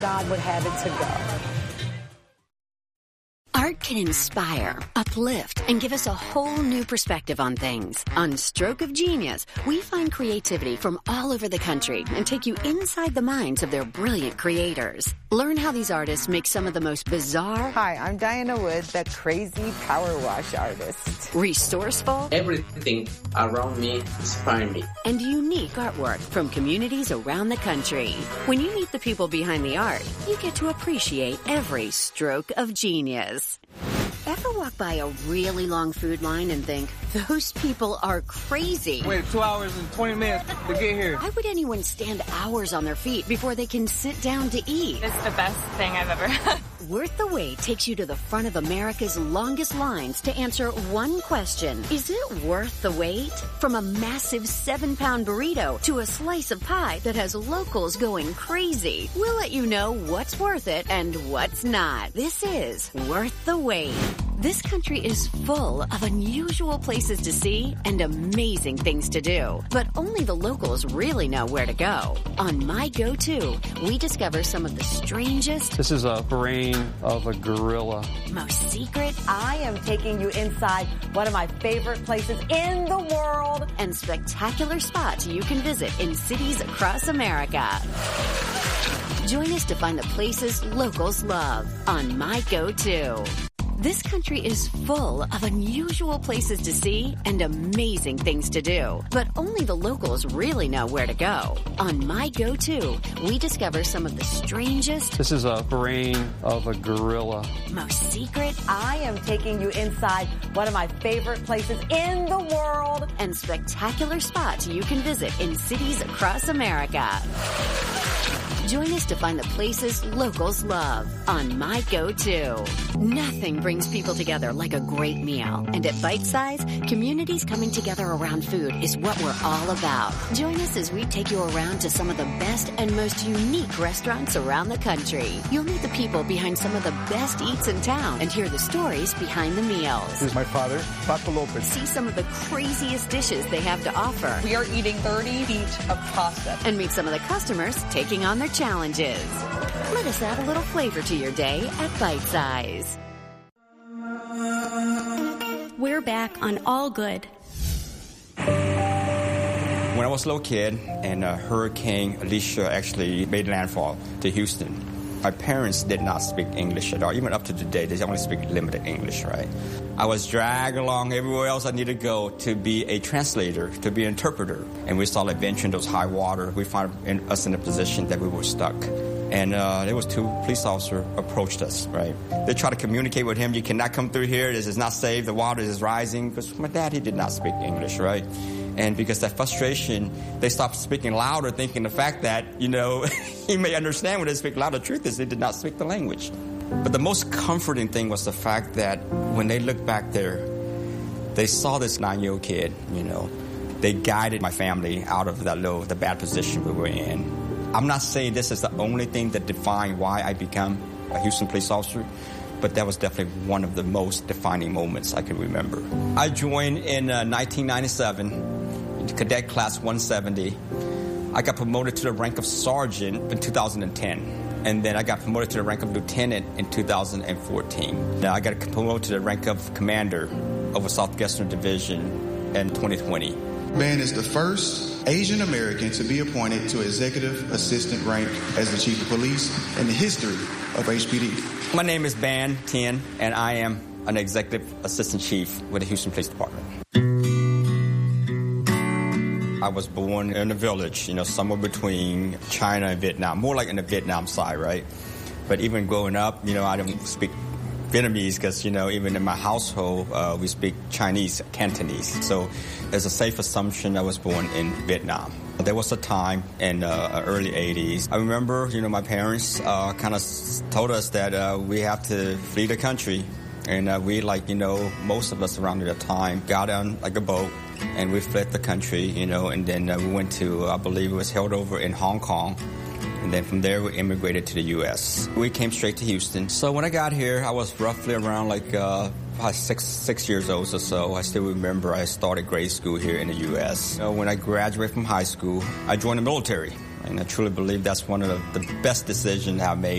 God would have it to go. Art can inspire, uplift, and give us a whole new perspective on things. On Stroke of Genius, we find creativity from all over the country and take you inside the minds of their brilliant creators. Learn how these artists make some of the most bizarre... Hi, I'm Diana Wood, the crazy power wash artist. Resourceful... Everything around me inspires me. And unique artwork from communities around the country. When you meet the people behind the art, you get to appreciate every stroke of genius. Ever walk by a really long food line and think, those people are crazy? Wait 2 hours and 20 minutes to get here. Why would anyone stand hours on their feet before they can sit down to eat? It's the best thing I've ever had. Worth the Wait takes you to the front of America's longest lines to answer one question. Is it worth the wait? From a massive 7-pound burrito to a slice of pie that has locals going crazy, we'll let you know what's worth it and what's not. This is Worth the Wait. This country is full of unusual places to see and amazing things to do. But only the locals really know where to go. On My Go-To, we discover some of the strangest... This is a brain of a gorilla. Most secret... I am taking you inside one of my favorite places in the world. And spectacular spots you can visit in cities across America. Join us to find the places locals love on My Go-To. This country is full of unusual places to see and amazing things to do. But only the locals really know where to go. On My Go-To, we discover some of the strangest... This is a brain of a gorilla. Most secret... I am taking you inside one of my favorite places in the world. And spectacular spots you can visit in cities across America. Join us to find the places locals love on My Go-To. Nothing brings people together like a great meal. And at Bite Size, communities coming together around food is what we're all about. Join us as we take you around to some of the best and most unique restaurants around the country. You'll meet the people behind some of the best eats in town and hear the stories behind the meals. This is my father, Pato Lopez. See some of the craziest dishes they have to offer. We are eating 30 feet of pasta. And meet some of the customers taking on their challenges. Let us add a little flavor to your day at Bite Size. We're back on All Good. When I was a little kid and Hurricane Alicia actually made landfall to Houston, my parents did not speak English at all. Even up to today, they only speak limited English, right? I was dragged along everywhere else I needed to go to be a translator, to be an interpreter. And we started venturing those high water. We found us in a position that we were stuck. And there was 2 police officers approached us, right? They tried to communicate with him. You cannot come through here. This is not safe. The water is rising. Because my dad, he did not speak English, right? And because that frustration, they stopped speaking louder, thinking the fact that, you know, he may understand when they speak louder. The truth is they did not speak the language. But the most comforting thing was the fact that when they looked back there, they saw this 9-year-old kid, you know. They guided my family out of the bad position we were in. I'm not saying this is the only thing that defined why I became a Houston police officer, but that was definitely one of the most defining moments I can remember. I joined in 1997, Cadet Class 170. I got promoted to the rank of sergeant in 2010. And then I got promoted to the rank of lieutenant in 2014. Now I got promoted to the rank of commander of a Southwestern Division in 2020. Ban is the first Asian American to be appointed to executive assistant rank as the chief of police in the history of HPD. My name is Ban Tien, and I am an executive assistant chief with the Houston Police Department. I was born in a village, you know, somewhere between China and Vietnam, more like in the Vietnam side, right? But even growing up, you know, I don't speak Vietnamese because, you know, even in my household, we speak Chinese, Cantonese. So there's a safe assumption I was born in Vietnam. There was a time in early 80s. I remember, you know, my parents kind of told us that we have to flee the country. And we, like, you know, most of us around at the time, got on like a boat and we fled the country, you know, and then we went to, I believe it was held over in Hong Kong. And then from there, we immigrated to the U.S. We came straight to Houston. So when I got here, I was roughly around like six years old or so. I still remember I started grade school here in the U.S. When I graduated from high school, I joined the military. And I truly believe that's one of the best decisions I've made